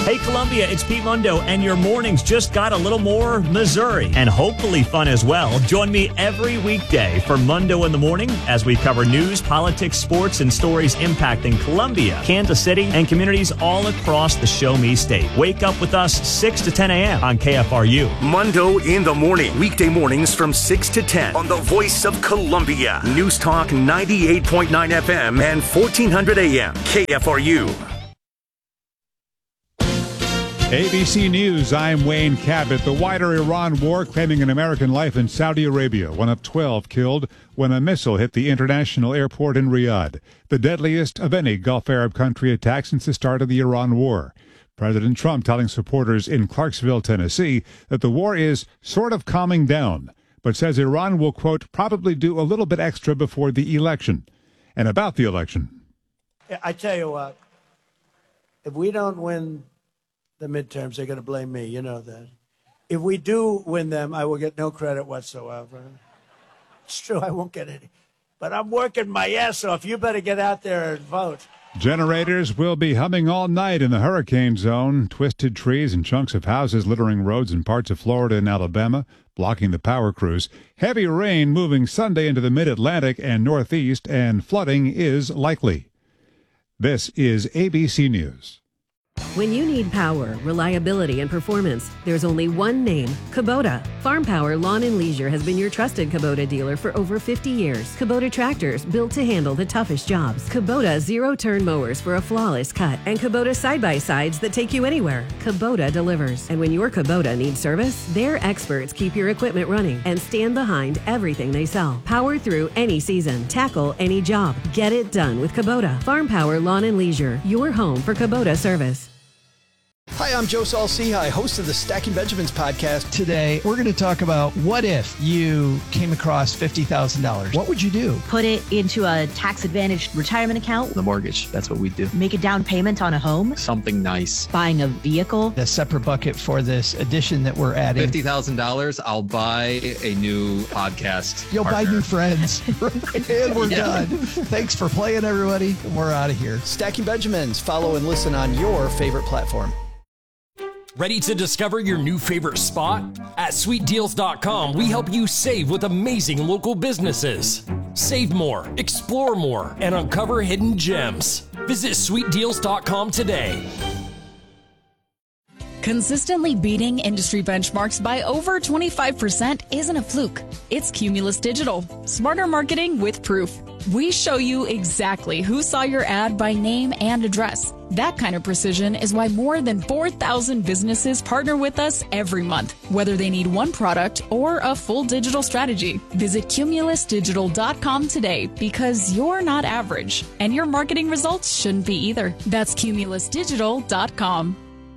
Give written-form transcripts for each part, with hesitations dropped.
Hey, Columbia, it's Pete Mundo, and your mornings just got a little more Missouri, and hopefully fun as well. Join me every weekday for Mundo in the Morning as we cover news, politics, sports, and stories impacting Columbia, Kansas City, and communities all across the Show Me State. Wake up with us 6 to 10 a.m. on KFRU. Mundo in the Morning, weekday mornings from 6 to 10 on the Voice of Columbia. News Talk 98.9 FM and 1400 AM. KFRU. ABC News, I'm Wayne Cabot. The wider Iran war claiming an American life in Saudi Arabia, one of 12 killed when a missile hit the international airport in Riyadh, the deadliest of any Gulf Arab country attack since the start of the Iran war. President Trump telling supporters in Clarksville, Tennessee, that the war is sort of calming down, but says Iran will, quote, probably do a little bit extra before the election. And about the election. I tell you what, if we don't win the midterms, they're going to blame me. You know that. If we do win them, I will get no credit whatsoever. It's true, I won't get any. But I'm working my ass off. You better get out there and vote. Generators will be humming all night in the hurricane zone. Twisted trees and chunks of houses littering roads in parts of Florida and Alabama, blocking the power crews. Heavy rain moving Sunday into the mid-Atlantic and Northeast, and flooding is likely. This is ABC News. When you need power, reliability, and performance, there's only one name, Kubota. Farm Power Lawn and Leisure has been your trusted Kubota dealer for over 50 years. Kubota tractors built to handle the toughest jobs. Kubota zero-turn mowers for a flawless cut. And Kubota side-by-sides that take you anywhere. Kubota delivers. And when your Kubota needs service, their experts keep your equipment running and stand behind everything they sell. Power through any season. Tackle any job. Get it done with Kubota. Farm Power Lawn and Leisure, your home for Kubota service. Hi, I'm Joe Saul-Sehy, host of the Stacking Benjamins podcast. Today, we're going to talk about what if you came across $50,000. What would you do? Put it into a tax-advantaged retirement account. The mortgage, that's what we do. Make a down payment on a home. Something nice. Buying a vehicle. A separate bucket for this addition that we're adding. $50,000, I'll buy a new podcast. You'll partner. buy new friends. And we're done. Thanks for playing, everybody. And we're out of here. Stacking Benjamins. Follow and listen on your favorite platform. Ready to discover your new favorite spot? At sweetdeals.com, we help you save with amazing local businesses. Save more, explore more, and uncover hidden gems. Visit sweetdeals.com today. Consistently beating industry benchmarks by over 25% isn't a fluke. It's Cumulus Digital. Smarter marketing with proof. We show you exactly who saw your ad by name and address. That kind of precision is why more than 4,000 businesses partner with us every month, whether they need one product or a full digital strategy. Visit cumulusdigital.com today because you're not average, and your marketing results shouldn't be either. That's cumulusdigital.com.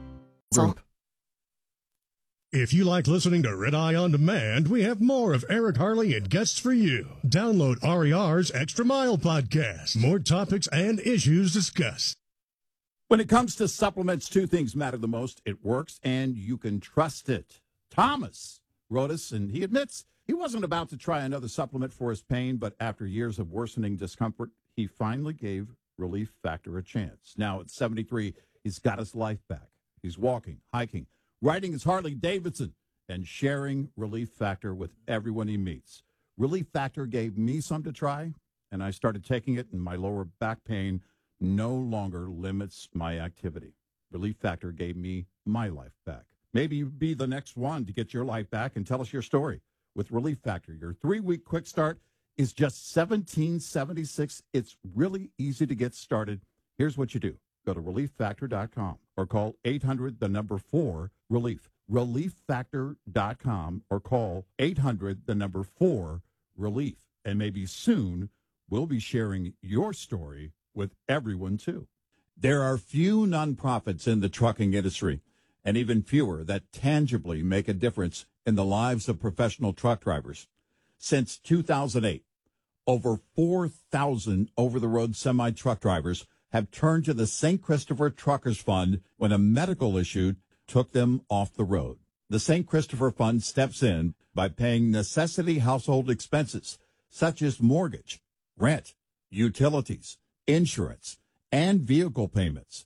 If you like listening to Red Eye On Demand, we have more of Eric Harley and guests for you. Download RER's Extra Mile podcast. More topics and issues discussed. When it comes to supplements, two things matter the most. It works, and you can trust it. Thomas wrote us, and he admits he wasn't about to try another supplement for his pain, but after years of worsening discomfort, he finally gave Relief Factor a chance. Now at 73, he's got his life back. He's walking, hiking, riding his Harley Davidson, and sharing Relief Factor with everyone he meets. Relief Factor gave me some to try, and I started taking it, and my lower back pain no longer limits my activity. Relief Factor gave me my life back. Maybe you'd be the next one to get your life back and tell us your story. With Relief Factor, your 3-week quick start is just $17.76. It's really easy to get started. Here's what you do. Go to relieffactor.com or call 800-4-RELIEF. Relieffactor.com or call 800-4-RELIEF. And maybe soon we'll be sharing your story with everyone, too. There are few nonprofits in the trucking industry, and even fewer that tangibly make a difference in the lives of professional truck drivers. Since 2008, over 4,000 over-the-road semi-truck drivers have turned to the St. Christopher Truckers Fund when a medical issue took them off the road. The St. Christopher Fund steps in by paying necessity household expenses such as mortgage, rent, utilities, insurance, and vehicle payments.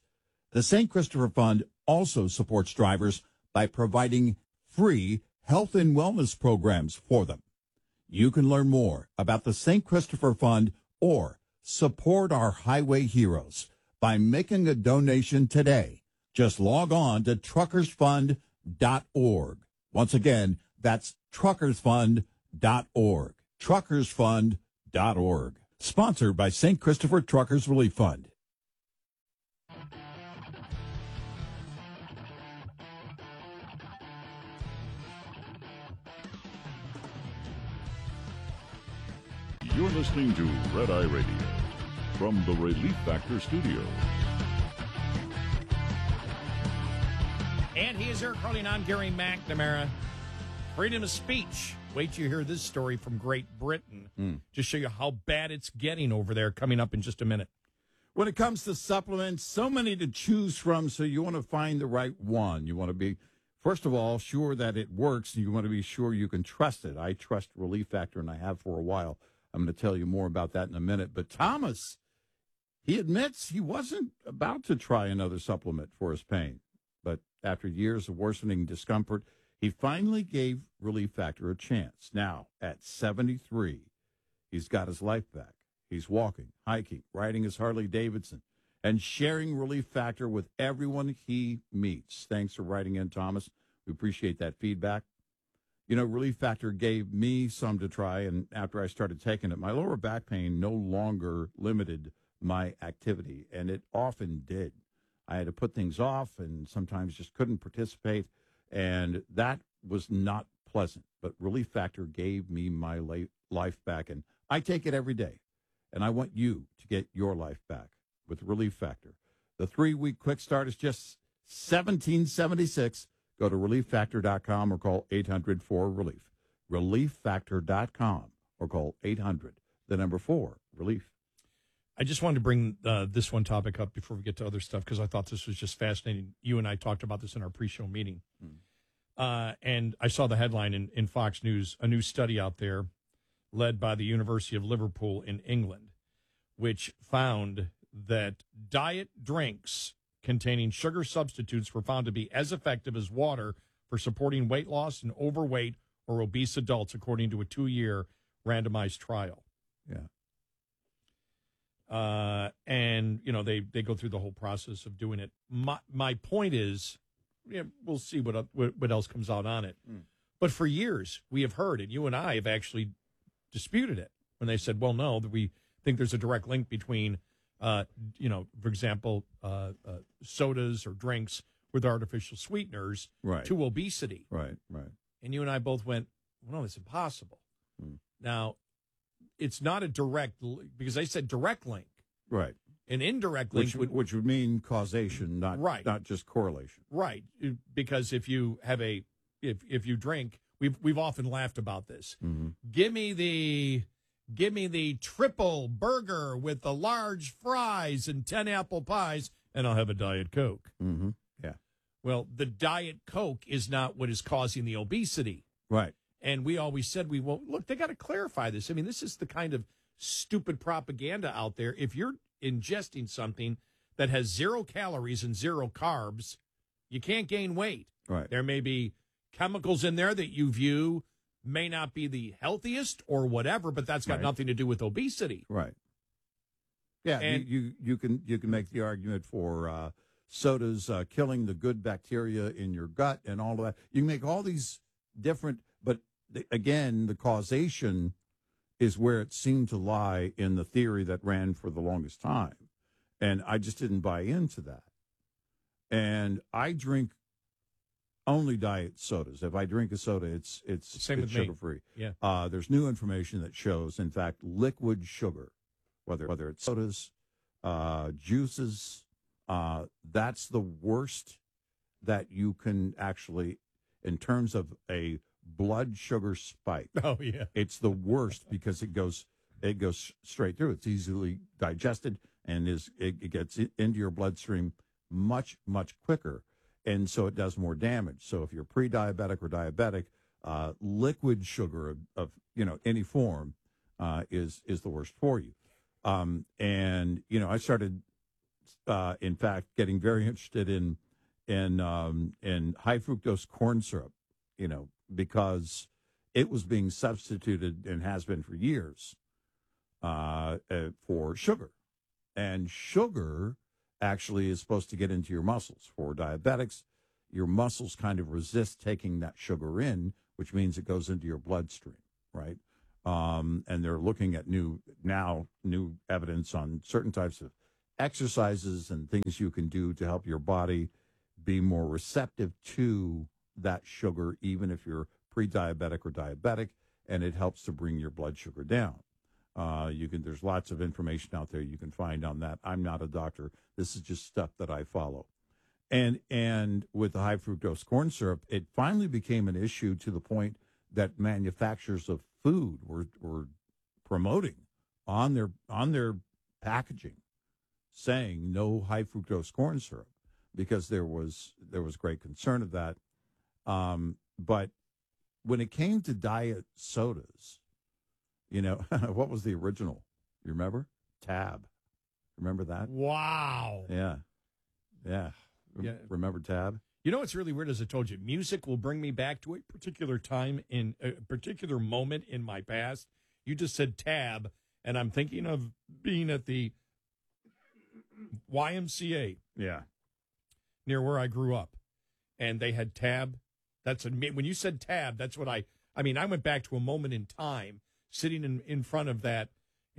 The St. Christopher Fund also supports drivers by providing free health and wellness programs for them. You can learn more about the St. Christopher Fund or support our highway heroes by making a donation today. Just log on to truckersfund.org. Once again, that's truckersfund.org. Truckersfund.org. Sponsored by St. Christopher Truckers Relief Fund. You're listening to Red Eye Radio from the Relief Factor Studio. And he is Eric Harley, and I'm Gary McNamara. Freedom of speech. Wait till you hear this story from Great Britain. Just show you how bad it's getting over there, coming up in just a minute. When it comes to supplements, so many to choose from, so you want to find the right one. You want to be, first of all, sure that it works, and you want to be sure you can trust it. I trust Relief Factor, and I have for a while. I'm going to tell you more about that in a minute. But Thomas, he admits he wasn't about to try another supplement for his pain. But after years of worsening discomfort, he finally gave Relief Factor a chance. Now, at 73, he's got his life back. He's walking, hiking, riding his Harley Davidson, and sharing Relief Factor with everyone he meets. Thanks for writing in, Thomas. We appreciate that feedback. You know, Relief Factor gave me some to try, and after I started taking it, my lower back pain no longer limited my activity, and it often did. I had to put things off and sometimes just couldn't participate, and that was not pleasant. But Relief Factor gave me my life back, and I take it every day. And I want you to get your life back with Relief Factor. The 3-week quick start is just $17.76. Go to ReliefFactor.com or call 800-4RELIEF. ReliefFactor.com or call 800-4-RELIEF. I just wanted to bring this one topic up before we get to other stuff because I thought this was just fascinating. You and I talked about this in our pre-show meeting. And I saw the headline in Fox News, a new study out there led by the University of Liverpool in England, which found that diet drinks containing sugar substitutes were found to be as effective as water for supporting weight loss in overweight or obese adults, according to a 2-year randomized trial. Yeah. And, you know, they go through the whole process of doing it. My point is, we'll see what else comes out on it. But for years, we have heard, and you and I have actually disputed it when they said, well, no, that we think there's a direct link between for example, sodas or drinks with artificial sweeteners to obesity. Right. And you and I both went, well, no, it's impossible. Now, it's not a direct, because they said direct link. Right. An indirect link. Which would mean causation, not just correlation. Right. Because if you have if you drink, we've often laughed about this. Give me the triple burger with the large fries and 10 apple pies, and I'll have a Diet Coke. Yeah. Well, the Diet Coke is not what is causing the obesity. Right. And we always said, look, they got to clarify this. I mean, this is the kind of stupid propaganda out there. If you're ingesting something that has 0 calories and 0 carbs, you can't gain weight. Right. There may be chemicals in there that you view may not be the healthiest or whatever, but that's got nothing to do with obesity. Right. Yeah, and you can make the argument for sodas killing the good bacteria in your gut and all of that. You can make all these different, but again, the causation is where it seemed to lie in the theory that ran for the longest time. And I just didn't buy into that. And I drink only diet sodas. If I drink a soda, it's sugar-free. Yeah. There's new information that shows, in fact, liquid sugar, whether it's sodas, juices, that's the worst that you can actually, in terms of a blood sugar spike. Oh, yeah. It's the worst because it goes straight through. It's easily digested and it gets into your bloodstream much, much quicker. And so it does more damage. So if you're pre-diabetic or diabetic, liquid sugar of any form is the worst for you. And I started in fact, getting very interested in high fructose corn syrup, because it was being substituted and has been for years for sugar. And sugar actually is supposed to get into your muscles. For diabetics, your muscles kind of resist taking that sugar in, which means it goes into your bloodstream, right? And they're looking at new evidence on certain types of exercises and things you can do to help your body be more receptive to that sugar, even if you're pre-diabetic or diabetic, and it helps to bring your blood sugar down. There's lots of information out there you can find on that. I'm not a doctor. This is just stuff that I follow. And with the high fructose corn syrup, it finally became an issue to the point that manufacturers of food were promoting on their packaging, saying no high fructose corn syrup, because there was great concern of that. But when it came to diet sodas, what was the original? You remember? Tab. Remember that? Wow. Yeah. Remember Tab? You know what's really weird, as I told you, music will bring me back to a particular time in a particular moment in my past. You just said Tab, and I'm thinking of being at the YMCA. Yeah. Near where I grew up. And they had Tab. When you said Tab, that's what I went back to a moment in time, sitting in front of that,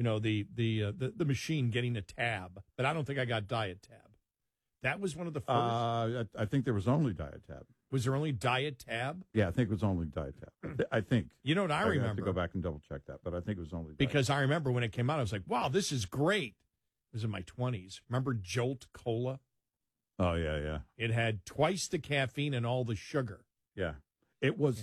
the machine getting a Tab. But I don't think I got Diet Tab. That was one of the first. I think there was only Diet Tab. Was there only Diet Tab? Yeah, I think it was only Diet Tab. I think. You know what I remember? I have to go back and double check that, but I think it was only Diet because Tab. I remember when it came out, I was like, wow, this is great. It was in my 20s. Remember Jolt Cola? Oh, yeah. It had twice the caffeine and all the sugar. Yeah. It was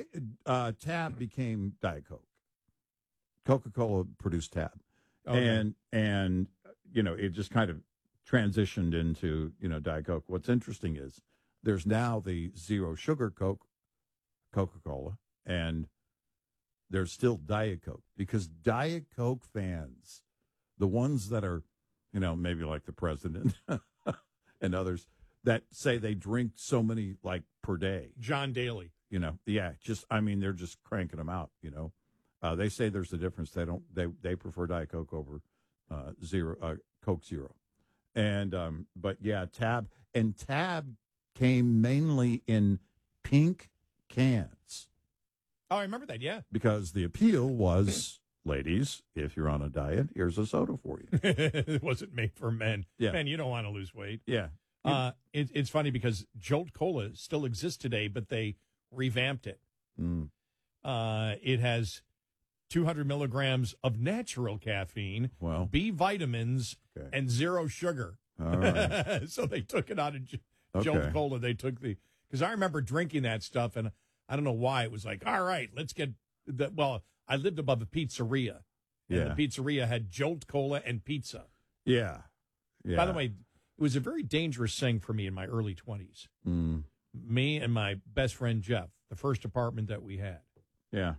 Tab became Diet Coke. Coca-Cola produced Tab. Okay. And it just kind of transitioned into, Diet Coke. What's interesting is there's now the zero sugar Coca-Cola, and there's still Diet Coke, because Diet Coke fans, the ones that are, maybe like the president and others, that say they drink so many like per day. John Daly. They're just cranking them out, They say there's a difference. They prefer Diet Coke over Coke Zero. And but yeah, Tab came mainly in pink cans. Oh, I remember that, yeah. Because the appeal was, ladies, if you're on a diet, here's a soda for you. It wasn't made for men. Yeah. Men, you don't want to lose weight. Yeah. It's funny because Jolt Cola still exists today, but they revamped it. It has 200 milligrams of natural caffeine, B vitamins, and zero sugar. All right. So they took it out of Jolt Cola. They took because I remember drinking that stuff, and I don't know why. It was like, all right, let's get I lived above a pizzeria. And the pizzeria had Jolt Cola and pizza. Yeah. By the way, it was a very dangerous thing for me in my early 20s. Me and my best friend, Jeff, the first apartment that we had. Yeah.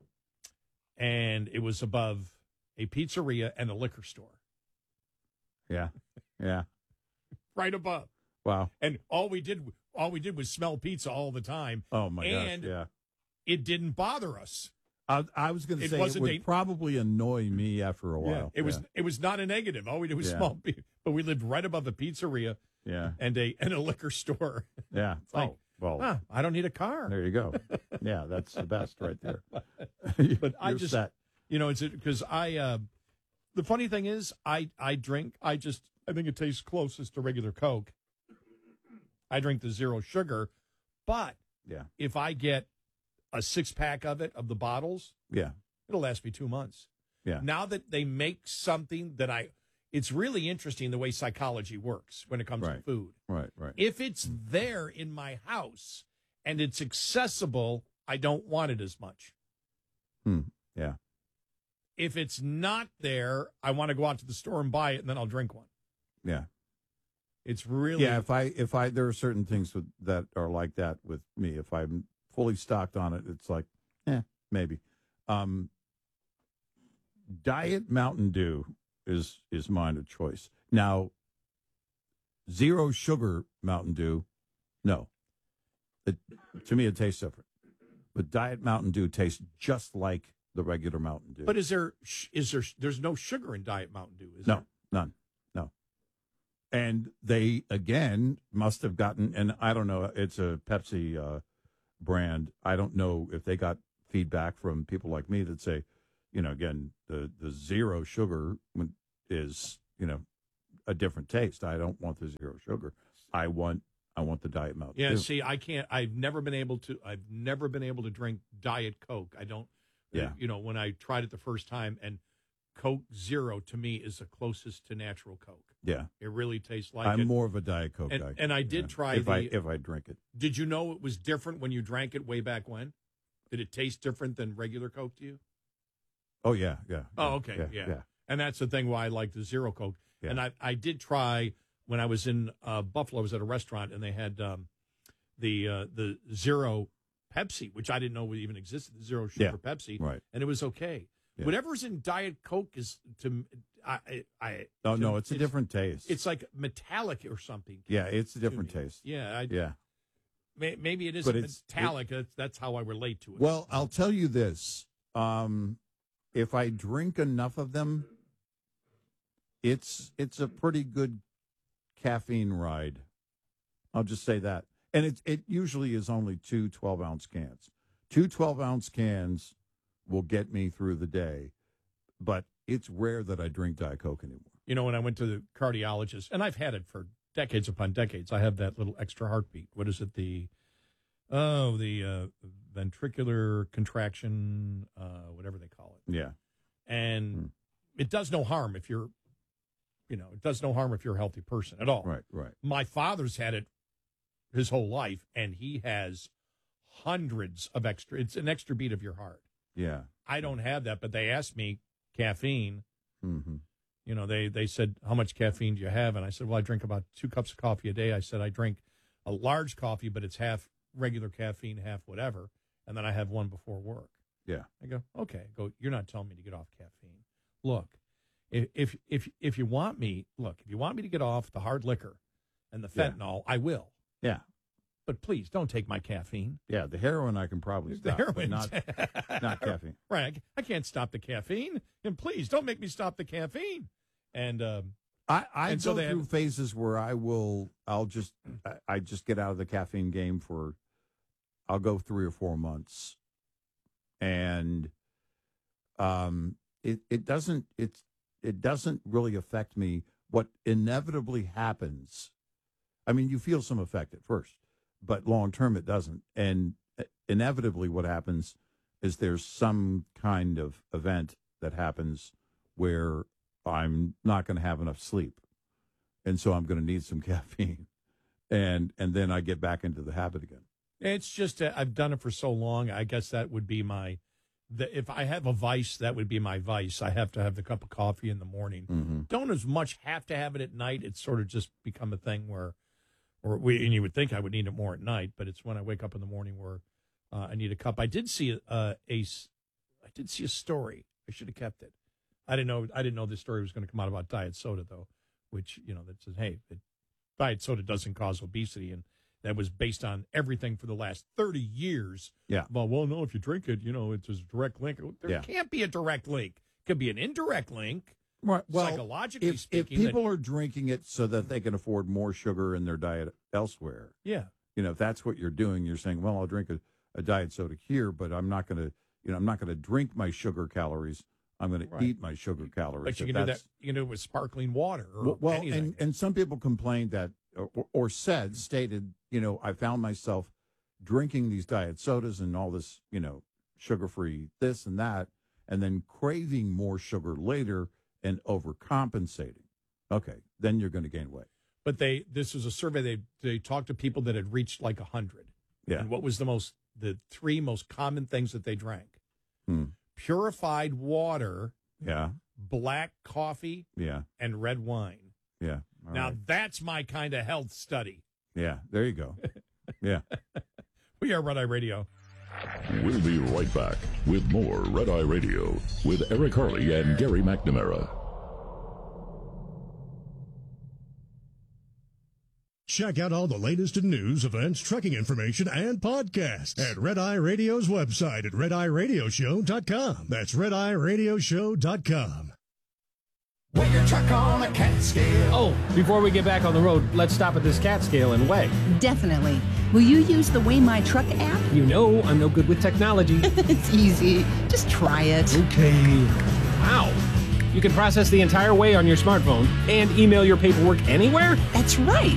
And it was above a pizzeria and a liquor store. Yeah. Yeah. Right above. Wow. And all we did was smell pizza all the time. Oh, my gosh, and yeah. It didn't bother us. I was going to say it would probably annoy me after a while. Yeah, it was not a negative. All we did was smell pizza. But we lived right above a pizzeria and a liquor store. Yeah. It's like, I don't need a car. There you go. Yeah, that's the best right there. But I just, set. It's because the funny thing is, I drink, I think it tastes closest to regular Coke. I drink the zero sugar, but if I get a 6-pack of the bottles, it'll last me 2 months. Yeah. Now that they make something that it's really interesting the way psychology works when it comes to food. Right. If it's there in my house and it's accessible, I don't want it as much. Yeah. If it's not there, I want to go out to the store and buy it, and then I'll drink one. Yeah. It's really... Yeah, if I there are certain things that are like that with me. If I'm fully stocked on it, it's like, maybe. Diet Mountain Dew is mine of choice. Now, Zero sugar Mountain Dew, no. To me, it tastes different. But Diet Mountain Dew tastes just like the regular Mountain Dew. But there's no sugar in Diet Mountain Dew, is there? None. No. And they, again, must have gotten, and I don't know, it's a Pepsi brand. I don't know if they got feedback from people like me that say, again, the zero sugar is, a different taste. I don't want the zero sugar. I want the Diet Mountain Dew. Yeah, see, I can't. I've never been able to drink Diet Coke. I don't. Yeah. When I tried it the first time, and Coke Zero to me is the closest to natural Coke. Yeah, it really tastes like. I'm more of a Diet Coke guy. And I did try if I drink it. Did you know it was different when you drank it way back when? Did it taste different than regular Coke to you? Oh yeah. Oh okay, yeah. And that's the thing why I like the Zero Coke. Yeah. And I did try when I was in Buffalo. I was at a restaurant and they had the Zero Pepsi, which I didn't know even existed. The Zero Sugar Pepsi, right? And it was okay. Yeah. Whatever's in Diet Coke is no, it's a different taste. It's like metallic or something. Yeah, it's a different taste. Yeah, maybe it isn't metallic. That's how I relate to it. Well, I'll tell you this: if I drink enough of them, it's a pretty good caffeine ride. I'll just say that. And it usually is only 2 12-ounce cans. 2 12-ounce cans will get me through the day, but it's rare that I drink Diet Coke anymore. When I went to the cardiologist, and I've had it for decades upon decades, I have that little extra heartbeat. What is it? The ventricular contraction, whatever they call it. Yeah. And it does no harm if you're, it does no harm if you're a healthy person at all. Right. My father's had it his whole life, and he has hundreds of it's an extra beat of your heart. Yeah. I don't have that, but they asked me caffeine. Mm-hmm. They said, how much caffeine do you have? And I said, well, I drink about 2 cups of coffee a day. I said, I drink a large coffee, but it's half regular caffeine, half whatever. And then I have one before work. Yeah. I go, okay. You're not telling me to get off caffeine. Look, if you want me to get off the hard liquor and the fentanyl, I will. Yeah. But please don't take my caffeine. Yeah, the heroin I can probably stop, but not caffeine. Right. I can't stop the caffeine. And please don't make me stop the caffeine. And I go through phases where I just get out of the caffeine game for I'll go 3 or 4 months. And it doesn't really affect me. What inevitably happens, I mean, you feel some effect at first, but long term it doesn't. And inevitably what happens is there's some kind of event that happens where I'm not going to have enough sleep. And so I'm going to need some caffeine. And then I get back into the habit again. It's just I've done it for so long. I guess that would be if I have a vice, that would be my vice. I have to have the cup of coffee in the morning. Mm-hmm. Don't as much have to have it at night. It's sort of just become a thing and you would think I would need it more at night, but it's when I wake up in the morning where I need a cup. I did see a story. I should have kept it. I didn't know this story was going to come out about diet soda though, which that says, hey, diet soda doesn't cause obesity, and that was based on everything for the last 30 years. Yeah. Well, no, if you drink it, it's a direct link. There can't be a direct link. It could be an indirect link. Right. Well, psychologically speaking, if people are drinking it so that they can afford more sugar in their diet elsewhere, if that's what you're doing, you're saying, well, I'll drink a diet soda here, but I'm not going to drink my sugar calories. I'm going to eat my sugar calories. But you can do that. You can do it with sparkling water. Or anything. And some people complained that, or stated, I found myself drinking these diet sodas and all this, sugar-free this and that, and then craving more sugar later and overcompensating. Okay, then you're going to gain weight. But this was a survey. They talked to people that had reached like 100. Yeah. And what was the 3 most common things that they drank? Purified water. Yeah. Black coffee. Yeah. And red wine. Yeah. All now that's my kind of health study. Yeah. There you go. Yeah. We are Red Eye Radio. We'll be right back with more Red Eye Radio with Eric Harley and Gary McNamara. Check out all the latest in news, events, trucking information, and podcasts at Red Eye Radio's website at redeyeradioshow.com. That's redeyeradioshow.com. Weigh your truck on a cat scale. Oh, before we get back on the road, let's stop at this cat scale and weigh. Definitely. Will you use the Weigh My Truck app? You know I'm no good with technology. It's easy. Just try it. Okay. Wow. You can process the entire weigh on your smartphone and email your paperwork anywhere? That's right.